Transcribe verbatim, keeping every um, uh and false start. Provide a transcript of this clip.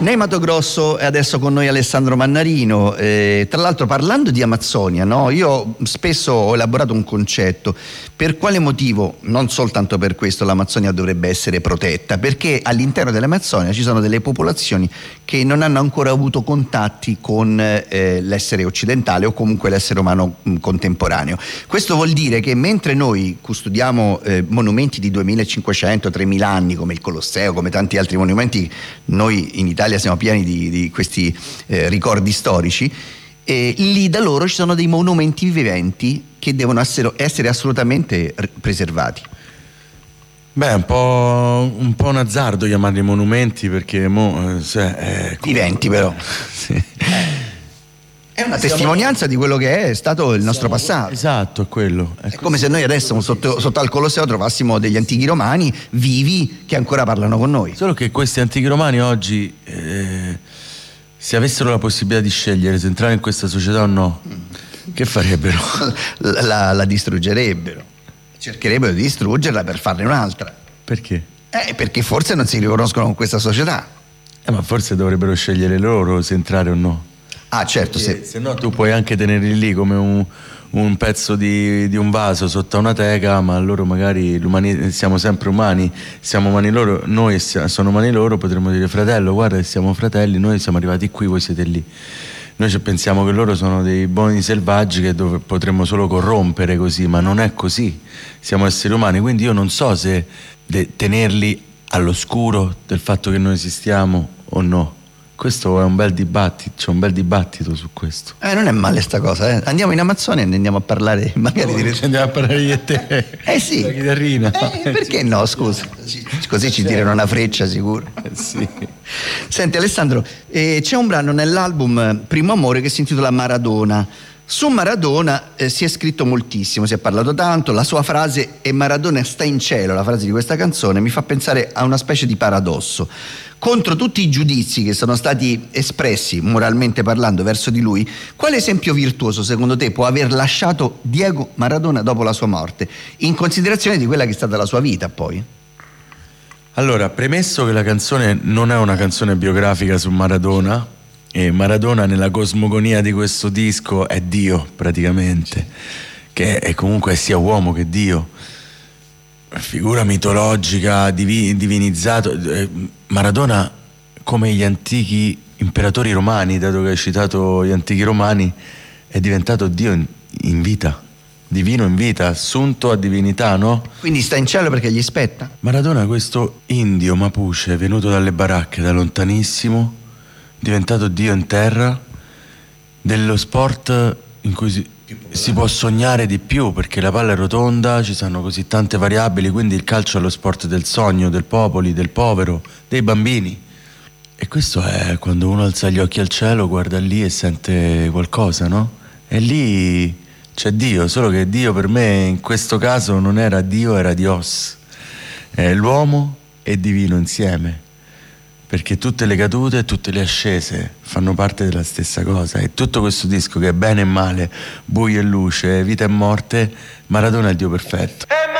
Nei Mato Grosso è adesso con noi Alessandro Mannarino. Eh, tra l'altro, parlando di Amazzonia, no? Io spesso ho elaborato un concetto: per quale motivo, non soltanto per questo, l'Amazzonia dovrebbe essere protetta? Perché all'interno dell'Amazzonia ci sono delle popolazioni che non hanno ancora avuto contatti con eh, l'essere occidentale o comunque l'essere umano mh, contemporaneo. Questo vuol dire che mentre noi custodiamo eh, monumenti di duemilacinquecento tremila anni come il Colosseo, come tanti altri monumenti, noi in Italia siamo pieni di, di questi eh, ricordi storici, e lì da loro ci sono dei monumenti viventi che devono essere, essere assolutamente preservati. Beh, è un po', un po' un azzardo chiamarli monumenti, perché mo, cioè, è viventi però. Sì. È una testimonianza di quello che è stato il nostro passato. Esatto, è quello. È, è come se noi adesso sotto, sotto al Colosseo trovassimo degli antichi romani vivi che ancora parlano con noi. Solo che questi antichi romani oggi, eh, se avessero la possibilità di scegliere se entrare in questa società o no, mm. che farebbero? La, la, la distruggerebbero. Cercherebbero di distruggerla per farne un'altra. Perché? Eh, perché forse non si riconoscono con questa società. Eh, ma forse dovrebbero scegliere loro se entrare o no. Ah, certo, se, se no tu puoi anche tenerli lì come un, un pezzo di, di un vaso sotto una teca, ma loro magari l'umani, siamo sempre umani, siamo umani loro, noi sono umani loro, potremmo dire: fratello, guarda, siamo fratelli, noi siamo arrivati qui, voi siete lì. Noi ci pensiamo che loro sono dei buoni selvaggi che dove potremmo solo corrompere così, ma non è così, siamo esseri umani, quindi io non so se de- tenerli all'oscuro del fatto che noi esistiamo o no. Questo è un bel dibattito, c'è un bel dibattito su questo. Eh, non è male sta cosa, eh. Andiamo in Amazzonia e andiamo a parlare magari no, di... andiamo a parlare io e te. Eh sì. La chitarrina. Eh, perché no, scusa. Così ci tirano una freccia sicuro. Eh, sì. Senti Alessandro, eh, c'è un brano nell'album Primo Amore che si intitola Maradona. Su Maradona eh, si è scritto moltissimo, si è parlato tanto, la sua frase "e Maradona sta in cielo", la frase di questa canzone, mi fa pensare a una specie di paradosso. Contro tutti i giudizi che sono stati espressi, moralmente parlando, verso di lui, quale esempio virtuoso secondo te può aver lasciato Diego Maradona dopo la sua morte, in considerazione di quella che è stata la sua vita poi? Allora, premesso che la canzone non è una canzone biografica su Maradona, e Maradona nella cosmogonia di questo disco è Dio praticamente, che è comunque sia uomo che Dio, figura mitologica, divi, divinizzato. Maradona, come gli antichi imperatori romani, dato che hai citato gli antichi romani, è diventato Dio in, in vita, divino in vita, assunto a divinità, no? Quindi sta in cielo perché gli spetta? Maradona, questo indio mapuche venuto dalle baracche da lontanissimo, diventato Dio in terra, dello sport in cui si, si può sognare di più, perché la palla è rotonda, ci sono così tante variabili, quindi il calcio è lo sport del sogno, del popoli, del povero, dei bambini. E questo è quando uno alza gli occhi al cielo, guarda lì e sente qualcosa, no? E lì c'è Dio, solo che Dio per me in questo caso non era Dio, era Dios. È l'uomo e divino insieme, perché tutte le cadute e tutte le ascese fanno parte della stessa cosa, e tutto questo disco che è bene e male, buio e luce, vita e morte, Maradona è il Dio perfetto.